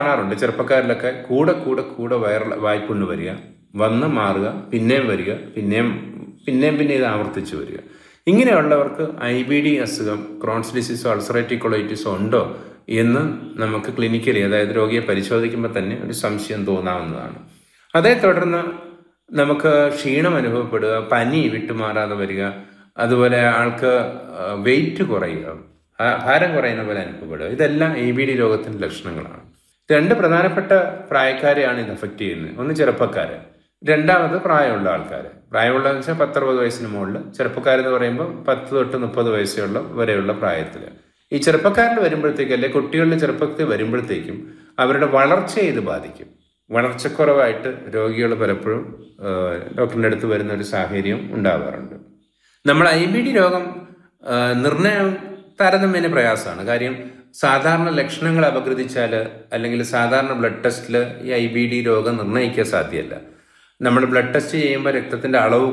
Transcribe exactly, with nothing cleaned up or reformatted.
കാണാറുണ്ട് ചെറുപ്പക്കാരിലൊക്കെ കൂടെ കൂടെ കൂടെ വയറിള വായ്പുണ്ണ് വരിക, വന്ന് മാറുക, പിന്നെയും വരിക, പിന്നെയും പിന്നെയും പിന്നെ ഇത് ആവർത്തിച്ച് വരിക. ഇങ്ങനെയുള്ളവർക്ക് ഐ ബി ഡി അസുഖം, ക്രോൺസ് ഡിസീസോ അൾസറേറ്റീവ് കൊളൈറ്റിസോ ഉണ്ടോ എന്ന് നമുക്ക് ക്ലിനിക്കലി, അതായത് രോഗിയെ പരിശോധിക്കുമ്പോൾ തന്നെ ഒരു സംശയം തോന്നാവുന്നതാണ്. അതേ തുടർന്ന് നമുക്ക് ക്ഷീണം അനുഭവപ്പെടുക, പനി വിട്ടുമാറാതെ വരിക, അതുപോലെ ആൾക്ക് വെയിറ്റ് കുറയുക, ഭാരം കുറയുന്ന പോലെ അനുഭവപ്പെടുക, ഇതെല്ലാം എ ബി ഡി രോഗത്തിൻ്റെ ലക്ഷണങ്ങളാണ്. രണ്ട് പ്രധാനപ്പെട്ട പ്രായക്കാരെയാണ് ഇത് എഫക്റ്റ് ചെയ്യുന്നത്. ഒന്ന് ചെറുപ്പക്കാർ, രണ്ടാമത് പ്രായമുള്ള ആൾക്കാർ. പ്രായമുള്ളതെന്ന് വെച്ചാൽ പത്തറുപത് വയസ്സിന് മുകളിൽ, ചെറുപ്പക്കാരെന്ന് പറയുമ്പോൾ പത്ത് തൊട്ട് മുപ്പത് വയസ്സുള്ള വരെയുള്ള പ്രായത്തിൽ. ഈ ചെറുപ്പക്കാരിൽ വരുമ്പോഴത്തേക്കും, അല്ലെ കുട്ടികളുടെ ചെറുപ്പത്തിൽ വരുമ്പോഴത്തേക്കും അവരുടെ വളർച്ചയെ ഇത് ബാധിക്കും. വളർച്ചക്കുറവായിട്ട് രോഗികൾ പലപ്പോഴും ഡോക്ടറിൻ്റെ അടുത്ത് വരുന്ന ഒരു സാഹചര്യം ഉണ്ടാകാറുണ്ട്. നമ്മൾ ഐ ബി ഡി രോഗം നിർണയം താരതമ്യേന പ്രയാസമാണ്. കാര്യം സാധാരണ ലക്ഷണങ്ങൾ അപഗ്രഥിച്ചാൽ അല്ലെങ്കിൽ സാധാരണ ബ്ലഡ് ടെസ്റ്റിൽ ഈ ഐ ബി ഡി രോഗം നിർണ്ണയിക്കാൻ സാധ്യമല്ല. നമ്മൾ ബ്ലഡ് ടെസ്റ്റ് ചെയ്യുമ്പോൾ രക്തത്തിൻ്റെ അളവ്